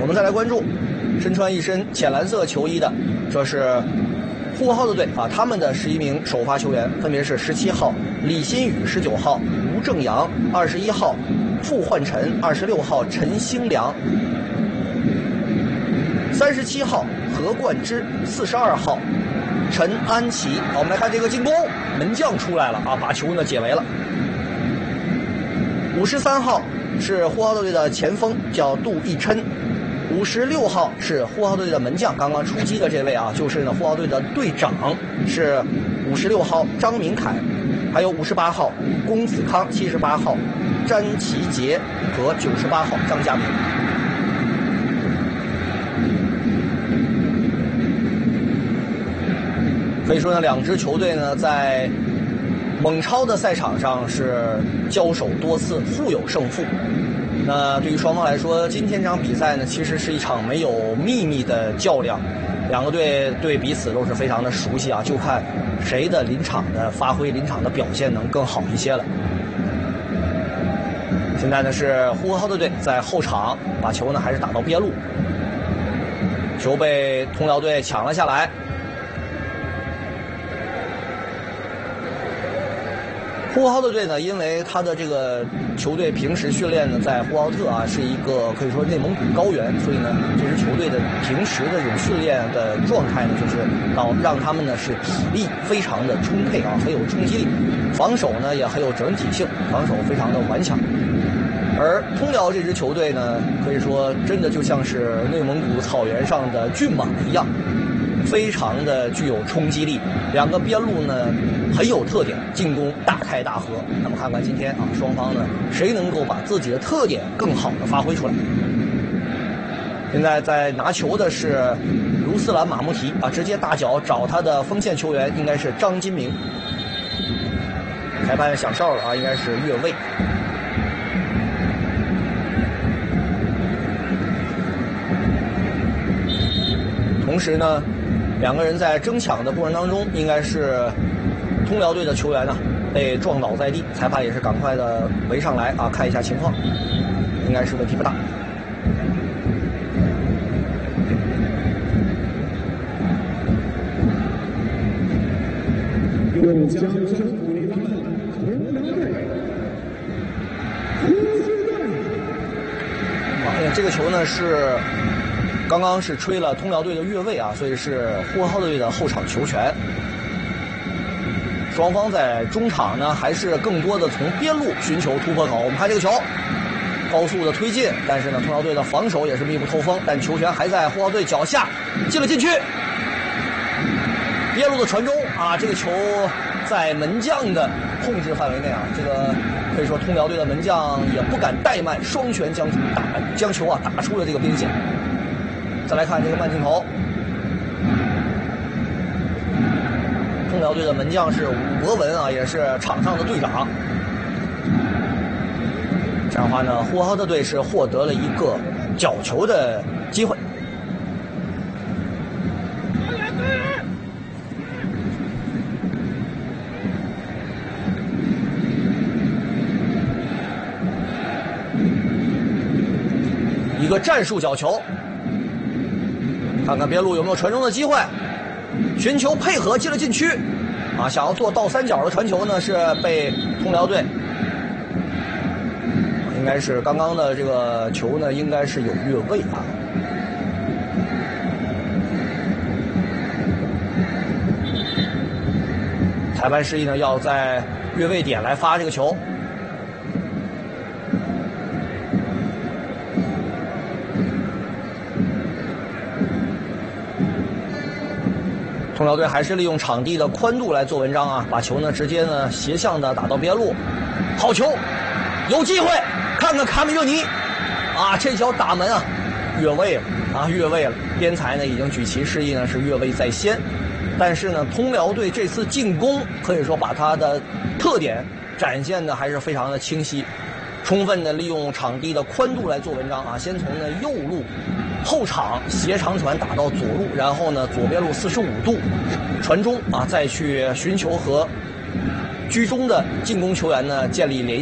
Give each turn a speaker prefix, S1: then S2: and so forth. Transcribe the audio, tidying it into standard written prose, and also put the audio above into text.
S1: 我们再来关注身穿一身浅蓝色球衣的，这是呼和浩特队啊，他们的11名首发球员分别是17号李新宇、19号吴正阳、21号傅焕辰、26号陈兴良、37号何冠之、42号陈安琪。好，我们来看这个进攻，门将出来了啊，把球呢解围了。53号是呼和浩特队的前锋，叫杜奕琛。56号是呼和浩特队的门将，刚刚出击的这位啊，就是呢呼和浩特队的队长，是56号张明凯，还有58号龚子康、78号詹其杰和98号张家明。可以说呢，两支球队呢在蒙超的赛场上是交手多次，互有胜负。那对于双方来说，今天这场比赛呢，其实是一场没有秘密的较量，两个队对彼此都是非常的熟悉啊，就看谁的临场的发挥、临场的表现能更好一些了。现在呢是呼和浩特队在后场把球呢还是打到边路，球被通辽队抢了下来。呼和浩特队呢，因为他的这个球队平时训练呢，在呼和浩特啊是一个可以说内蒙古高原，所以呢，这支球队的平时的这种训练的状态呢，就是让他们呢是体力非常的充沛啊，很有冲击力，防守呢也很有整体性，防守非常的顽强。而通辽这支球队呢，可以说真的就像是内蒙古草原上的骏马一样，非常的具有冲击力，两个边路呢很有特点，进攻大开大合。那么看看今天啊，双方呢谁能够把自己的特点更好的发挥出来。现在在拿球的是卢斯兰马穆提啊，直接大脚找他的锋线球员，应该是张金明。裁判响哨了啊，应该是越位。同时呢，两个人在争抢的过程当中，应该是通辽队的球员呢被撞倒在地，裁判也是赶快的围上来啊，看一下情况，应该是问题不大。
S2: 用掌声鼓励他们，通辽队，呼和队。
S1: 这个球呢是刚刚是吹了通辽队的越位啊，所以是呼和浩特队的后场球权。双方在中场呢，还是更多的从边路寻求突破口。我们看这个球，高速的推进，但是呢，通辽队的防守也是密不透风，但球权还在呼和浩特队脚下，进了禁区。边路的传中啊，这个球在门将的控制范围内啊，这个可以说通辽队的门将也不敢怠慢，双拳将球啊打出了这个边线。再来看这个慢镜头，通辽队的门将是武博文啊，也是场上的队长。这样的话呢，呼和浩特队是获得了一个角球的机会。一个战术角球，看看边路有没有传中的机会，寻求配合进了禁区啊，想要做倒三角的传球呢，是被通辽队，应该是刚刚的这个球呢，应该是有越位啊。裁判示意呢，要在越位点来发这个球。通辽队还是利用场地的宽度来做文章啊，把球呢直接呢斜向的打到边路，好球，有机会，看看卡米热尼，啊，这脚打门啊，越位了啊，越位了，边裁呢已经举旗示意呢是越位在先，但是呢通辽队这次进攻可以说把他的特点展现的还是非常的清晰，充分的利用场地的宽度来做文章啊，先从呢右路后场斜长传打到左路，然后呢左边路45度传中啊，再去寻求和居中的进攻球员呢建立联系。